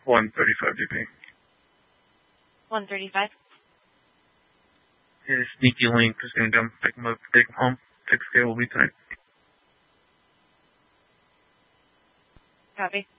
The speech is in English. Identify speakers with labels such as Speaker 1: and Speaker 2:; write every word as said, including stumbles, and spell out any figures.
Speaker 1: one thirty-five D P.
Speaker 2: one thirty-five.
Speaker 1: His sneaky link is going to come pick him up, take him home. Six K will be tonight.
Speaker 2: Copy.